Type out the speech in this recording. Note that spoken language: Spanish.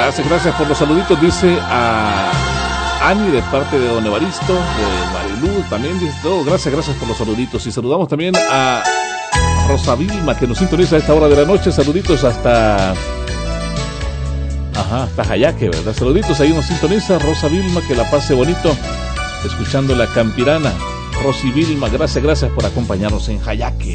Gracias por los saluditos, dice a Ani de parte de don Evaristo, de Marilú también, dice todo. Gracias por los saluditos. Y saludamos también a Rosa Vilma, que nos sintoniza a esta hora de la noche. Saluditos hasta Jayaque, ¿verdad? Saluditos, ahí nos sintoniza Rosa Vilma, que la pase bonito escuchando La Campirana. Rosy Vilma, gracias por acompañarnos en Jayaque.